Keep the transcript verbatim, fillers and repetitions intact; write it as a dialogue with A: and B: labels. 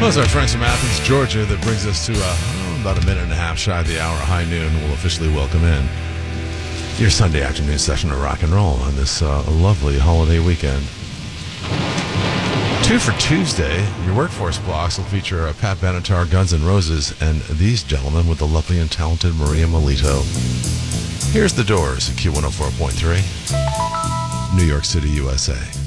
A: Well, it's our friends from Athens, Georgia, that brings us to uh, oh, about a minute and a half shy of the hour. High noon. We'll officially welcome in your Sunday afternoon session of rock and roll on this uh, lovely holiday weekend. Two for Tuesday, your workforce blocks will feature uh, Pat Benatar, Guns N' Roses, and these gentlemen with the lovely and talented Maria Melito. Here's The Doors at Q one oh four point three, New York City, U S A.